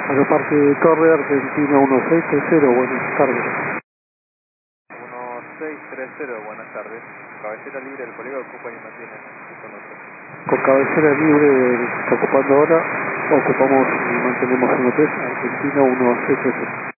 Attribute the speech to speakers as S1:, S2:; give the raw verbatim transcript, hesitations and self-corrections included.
S1: Aeroparque Torre, Argentina uno seis tres cero, buenas tardes.
S2: uno seis tres cero, buenas tardes. Cabecera libre del colega ocupa y mantiene con nosotros.
S1: Con cabecera libre del que está ocupando ahora, ocupamos y mantenemos uno tres, Argentina uno seis tres cero.